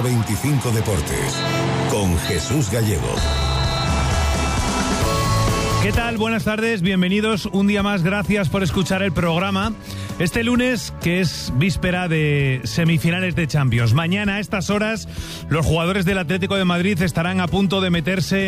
125 Deportes, con Jesús Gallego. ¿Qué tal? Buenas tardes, bienvenidos un día más, gracias por escuchar el programa. Este lunes, que es víspera de semifinales de Champions. Mañana a estas horas, los jugadores del Atlético de Madrid estarán a punto de meterse